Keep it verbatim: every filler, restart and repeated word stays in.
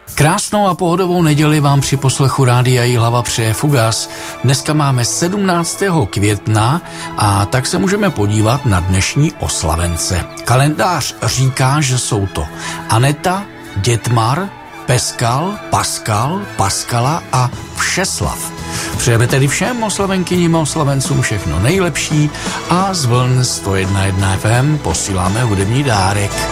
Krásnou a pohodovou neděli vám při poslechu Rádia Jihlava přeje Fugas. Dneska máme sedmnáctého května a tak se můžeme podívat na dnešní oslavence. Kalendář říká, že jsou to Aneta, Dětmar, Peskal, Paskal, Paskala a Všeslav. Přejeme tedy všem oslavenkyním a oslavencům všechno nejlepší a z vln sto jedna celá jedna ef em posíláme hudební dárek.